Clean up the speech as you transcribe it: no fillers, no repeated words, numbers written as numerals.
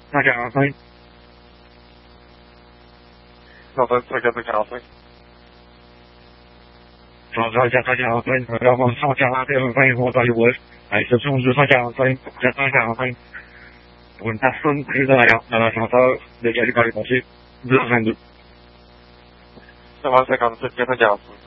145. J'entends 145. 145, vraiment 141, 20, Montréal-Ouest, à l'exception 245, 445, pour une personne prise dans l'ascenseur, décalée par les pompiers, 222. 157, 445.